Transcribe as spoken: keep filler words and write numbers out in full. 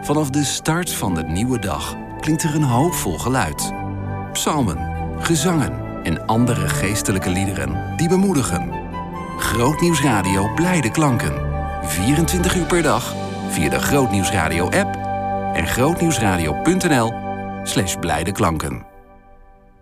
Vanaf de start van de nieuwe dag klinkt er een hoopvol geluid. Psalmen, gezangen en andere geestelijke liederen die bemoedigen. Grootnieuwsradio blijde klanken. vierentwintig uur per dag via de Grootnieuwsradio app en grootnieuwsradio punt n l slash blijde klanken.